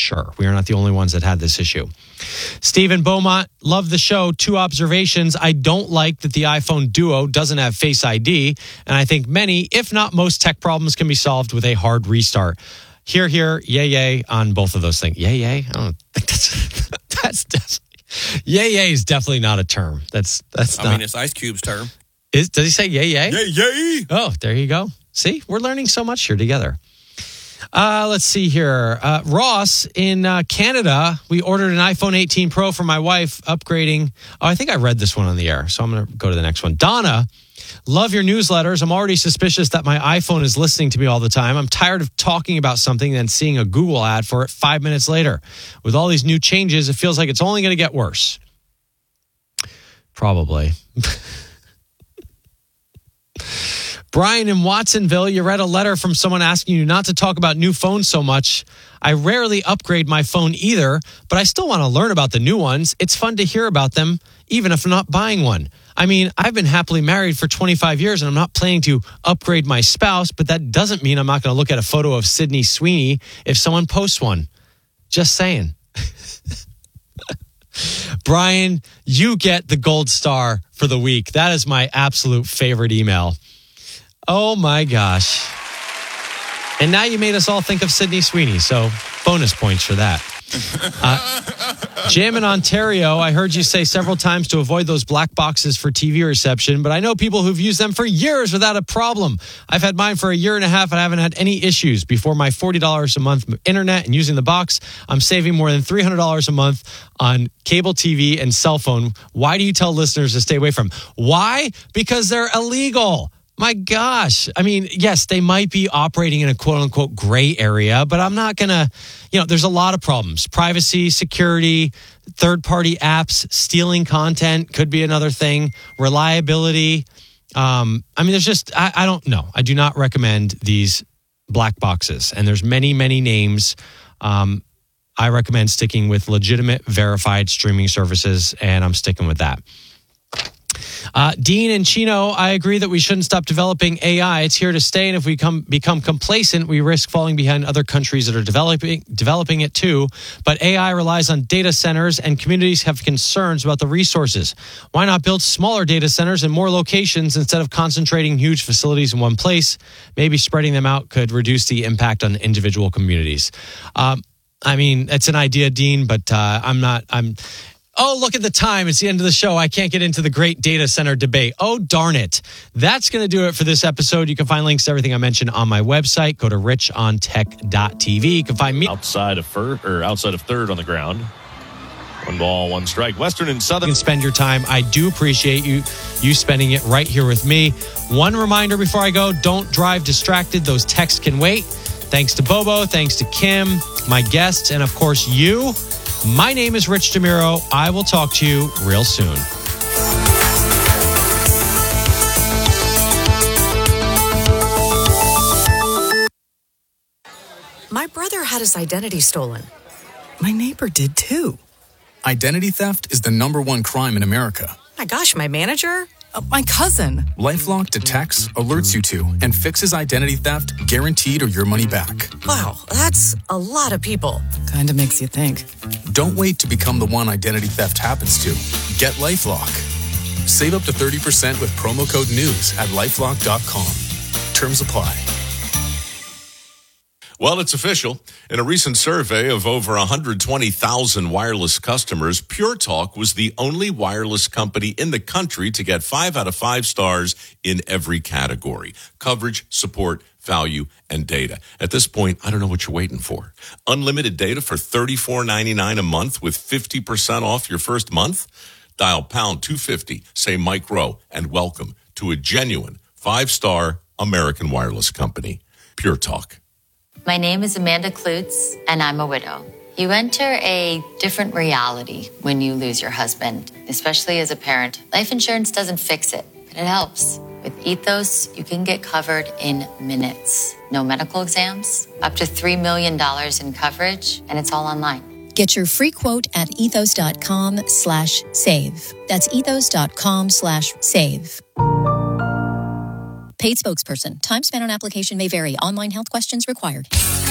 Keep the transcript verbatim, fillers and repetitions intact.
sure. We are not the only ones that had this issue. Stephen Beaumont, love the show. Two observations. I don't like that the iPhone Duo doesn't have Face I D, and I think many, if not most, tech problems can be solved with a hard restart. Here, here, yay, yay on both of those things. Yay, yay? I don't think that's... that's, that's yay, yay is definitely not a term. That's that's I not... mean, it's Ice Cube's term. Is, does he say yay, yay? Yay, yay! Oh, there you go. See, we're learning so much here together. Uh, let's see here. Uh, Ross in uh, Canada, we ordered an iPhone eighteen Pro for my wife, upgrading. Oh, I think I read this one on the air, so I'm going to go to the next one. Donna, love your newsletters. I'm already suspicious that my iPhone is listening to me all the time. I'm tired of talking about something and seeing a Google ad for it five minutes later. With all these new changes, it feels like it's only going to get worse. Probably. Brian in Watsonville, you read a letter from someone asking you not to talk about new phones so much. I rarely upgrade my phone either, but I still want to learn about the new ones. It's fun to hear about them, even if I'm not buying one. I mean, I've been happily married for twenty-five years, and I'm not planning to upgrade my spouse, but that doesn't mean I'm not going to look at a photo of Sydney Sweeney if someone posts one. Just saying. Brian, you get the gold star for the week. That is my absolute favorite email. Oh, my gosh. And now you made us all think of Sydney Sweeney, so bonus points for that. Uh, Jim in Ontario, I heard you say several times to avoid those black boxes for T V reception, but I know people who've used them for years without a problem. I've had mine for a year and a half, and I haven't had any issues. Before my forty dollars a month internet and using the box, I'm saving more than three hundred dollars a month on cable T V and cell phone. Why do you tell listeners to stay away from? Why? Because they're illegal. My gosh. I mean, yes, they might be operating in a quote unquote gray area, but I'm not going to, you know, there's a lot of problems. Privacy, security, third party apps, stealing content could be another thing. Reliability. Um, I mean, there's just, I, I don't know. I do not recommend these black boxes. And there's many, many names. Um, I recommend sticking with legitimate, verified streaming services, and I'm sticking with that. Uh, Dean and Chino, I agree that we shouldn't stop developing A I. It's here to stay, and if we come, become complacent, we risk falling behind other countries that are developing developing it too. But A I relies on data centers, and communities have concerns about the resources. Why not build smaller data centers in more locations instead of concentrating huge facilities in one place? Maybe spreading them out could reduce the impact on individual communities. Um, I mean, it's an idea, Dean, but uh, I'm not... I'm. Oh, look at the time. It's the end of the show. I can't get into the great data center debate. Oh, darn it. That's going to do it for this episode. You can find links to everything I mentioned on my website. Go to rich on tech dot t v. You can find me outside of first or outside of third on the ground. One ball, one strike. Western and Southern. You can spend your time. I do appreciate you you spending it right here with me. One reminder before I go, don't drive distracted. Those texts can wait. Thanks to Bobo. Thanks to Kim, my guests, and of course you. My name is Rich DeMiro. I will talk to you real soon. My brother had his identity stolen. My neighbor did too. Identity theft is the number one crime in America. My gosh, my manager? Uh, my cousin. LifeLock detects, alerts you to, and fixes identity theft guaranteed or your money back. Wow, that's a lot of people. Kinda makes you think. Don't wait to become the one identity theft happens to. Get LifeLock. Save up to thirty percent with promo code NEWS at lifelock dot com. Terms apply. Well, it's official. In a recent survey of over one hundred twenty thousand wireless customers, Pure Talk was the only wireless company in the country to get five out of five stars in every category: coverage, support, value, and data. At this point, I don't know what you're waiting for. Unlimited data for thirty-four ninety-nine a month with fifty percent off your first month? Dial pound two fifty, say Mike Rowe, and welcome to a genuine five-star American wireless company. Pure Talk. My name is Amanda Klutz, and I'm a widow. You enter a different reality when you lose your husband, especially as a parent. Life insurance doesn't fix it, but it helps. With Ethos, you can get covered in minutes. No medical exams, up to three million dollars in coverage, and it's all online. Get your free quote at ethos.com slash save. That's ethos.com slash save. Paid spokesperson. Time spent on application may vary. Online health questions required.